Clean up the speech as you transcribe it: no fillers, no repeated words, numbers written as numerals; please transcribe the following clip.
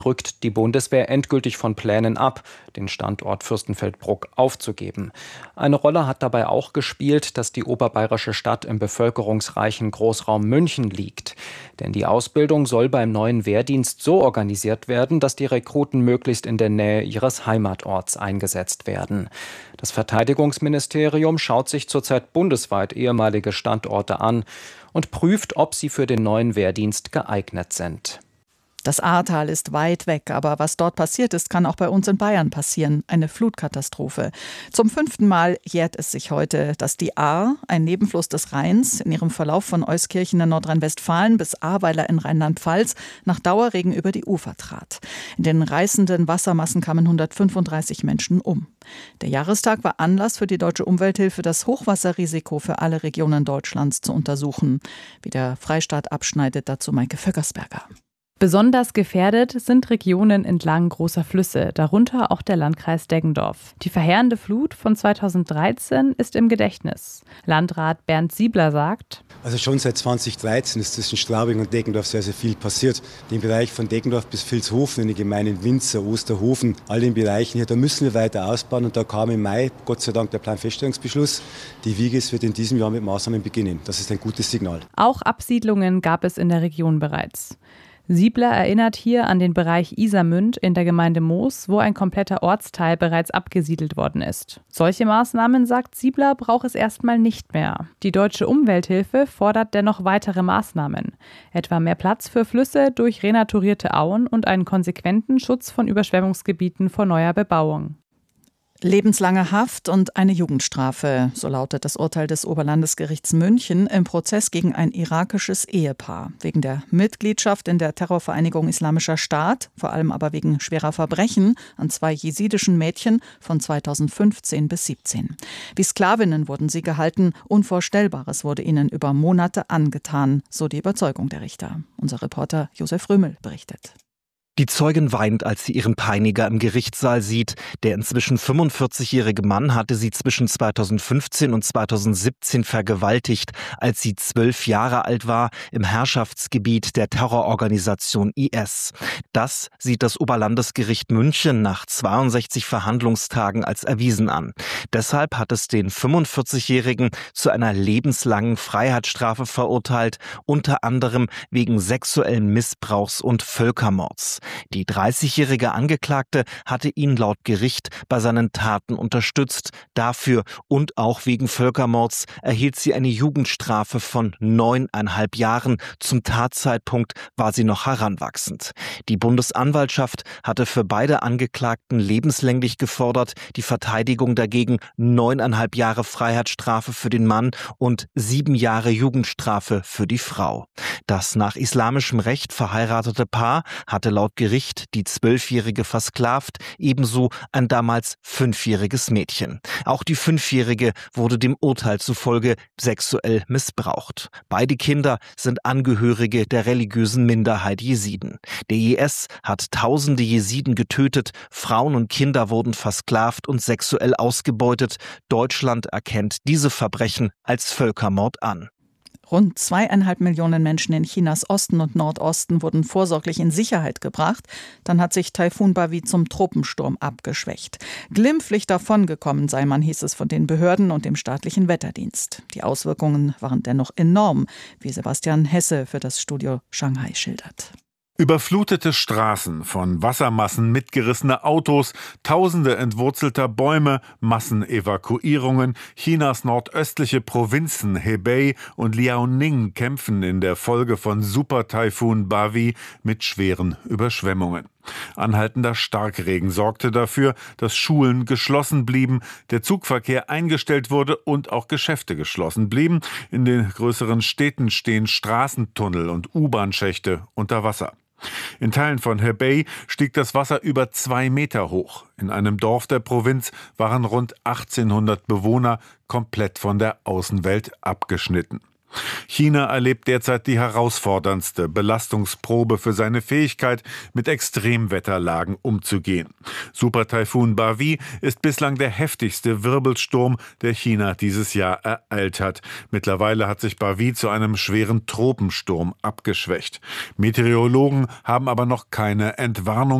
rückt die Bundeswehr endgültig von Plänen ab, den Standort Fürstenfeldbruck aufzugeben. Eine Rolle hat dabei auch gespielt, dass die oberbayerische Stadt im bevölkerungsreichen Großraum München liegt. Denn die Ausbildung soll beim neuen Wehrdienst so organisiert werden, dass die Rekruten möglichst in der Nähe ihres Heimatorts eingesetzt werden. Das Verteidigungsministerium schaut sich zurzeit bundesweit ehemalige Standorte an und prüft, ob sie für den neuen Wehrdienst geeignet sind. Das Ahrtal ist weit weg, aber was dort passiert ist, kann auch bei uns in Bayern passieren. Eine Flutkatastrophe. Zum 5. Mal jährt es sich heute, dass die Ahr, ein Nebenfluss des Rheins, in ihrem Verlauf von Euskirchen in Nordrhein-Westfalen bis Ahrweiler in Rheinland-Pfalz nach Dauerregen über die Ufer trat. In den reißenden Wassermassen kamen 135 Menschen um. Der Jahrestag war Anlass für die Deutsche Umwelthilfe, das Hochwasserrisiko für alle Regionen Deutschlands zu untersuchen. Wie der Freistaat abschneidet, dazu Maike Vöckersberger. Besonders gefährdet sind Regionen entlang großer Flüsse, darunter auch der Landkreis Deggendorf. Die verheerende Flut von 2013 ist im Gedächtnis. Landrat Bernd Siebler sagt: Also schon seit 2013 ist zwischen Straubing und Deggendorf sehr, sehr viel passiert. Den Bereich von Deggendorf bis Vilshofen, in den Gemeinden Winzer, Osterhofen, all den Bereichen hier, da müssen wir weiter ausbauen. Und da kam im Mai, Gott sei Dank, der Planfeststellungsbeschluss. Die Wiges wird in diesem Jahr mit Maßnahmen beginnen. Das ist ein gutes Signal. Auch Absiedlungen gab es in der Region bereits. Siebler erinnert hier an den Bereich Isermünd in der Gemeinde Moos, wo ein kompletter Ortsteil bereits abgesiedelt worden ist. Solche Maßnahmen, sagt Siebler, braucht es erstmal nicht mehr. Die Deutsche Umwelthilfe fordert dennoch weitere Maßnahmen, etwa mehr Platz für Flüsse durch renaturierte Auen und einen konsequenten Schutz von Überschwemmungsgebieten vor neuer Bebauung. Lebenslange Haft und eine Jugendstrafe, so lautet das Urteil des Oberlandesgerichts München im Prozess gegen ein irakisches Ehepaar. Wegen der Mitgliedschaft in der Terrorvereinigung Islamischer Staat, vor allem aber wegen schwerer Verbrechen an 2 jesidischen Mädchen von 2015 bis 17. Wie Sklavinnen wurden sie gehalten, Unvorstellbares wurde ihnen über Monate angetan, so die Überzeugung der Richter. Unser Reporter Josef Römel berichtet. Die Zeugin weint, als sie ihren Peiniger im Gerichtssaal sieht. Der inzwischen 45-jährige Mann hatte sie zwischen 2015 und 2017 vergewaltigt, als sie 12 Jahre alt war, im Herrschaftsgebiet der Terrororganisation IS. Das sieht das Oberlandesgericht München nach 62 Verhandlungstagen als erwiesen an. Deshalb hat es den 45-jährigen zu einer lebenslangen Freiheitsstrafe verurteilt, unter anderem wegen sexuellen Missbrauchs und Völkermords. Die 30-jährige Angeklagte hatte ihn laut Gericht bei seinen Taten unterstützt. Dafür und auch wegen Völkermords erhielt sie eine Jugendstrafe von 9,5 Jahren. Zum Tatzeitpunkt war sie noch heranwachsend. Die Bundesanwaltschaft hatte für beide Angeklagten lebenslänglich gefordert, die Verteidigung dagegen 9,5 Jahre Freiheitsstrafe für den Mann und 7 Jahre Jugendstrafe für die Frau. Das nach islamischem Recht verheiratete Paar hatte laut Gericht die 12-Jährige versklavt, ebenso ein damals 5-jähriges Mädchen. Auch die 5-Jährige wurde dem Urteil zufolge sexuell missbraucht. Beide Kinder sind Angehörige der religiösen Minderheit Jesiden. Der IS hat tausende Jesiden getötet, Frauen und Kinder wurden versklavt und sexuell ausgebeutet. Deutschland erkennt diese Verbrechen als Völkermord an. Rund 2,5 Millionen Menschen in Chinas Osten und Nordosten wurden vorsorglich in Sicherheit gebracht. Dann hat sich Taifun Bavi zum Tropensturm abgeschwächt. Glimpflich davongekommen sei man, hieß es von den Behörden und dem staatlichen Wetterdienst. Die Auswirkungen waren dennoch enorm, wie Sebastian Hesse für das Studio Shanghai schildert. Überflutete Straßen, von Wassermassen mitgerissene Autos, Tausende entwurzelter Bäume, Massenevakuierungen. Chinas nordöstliche Provinzen Hebei und Liaoning kämpfen in der Folge von Super-Taifun Bavi mit schweren Überschwemmungen. Anhaltender Starkregen sorgte dafür, dass Schulen geschlossen blieben, der Zugverkehr eingestellt wurde und auch Geschäfte geschlossen blieben. In den größeren Städten stehen Straßentunnel und U-Bahn-Schächte unter Wasser. In Teilen von Hebei stieg das Wasser über 2 Meter hoch. In einem Dorf der Provinz waren rund 1800 Bewohner komplett von der Außenwelt abgeschnitten. China erlebt derzeit die herausforderndste Belastungsprobe für seine Fähigkeit, mit Extremwetterlagen umzugehen. Supertaifun Bavi ist bislang der heftigste Wirbelsturm, der China dieses Jahr ereilt hat. Mittlerweile hat sich Bavi zu einem schweren Tropensturm abgeschwächt. Meteorologen haben aber noch keine Entwarnung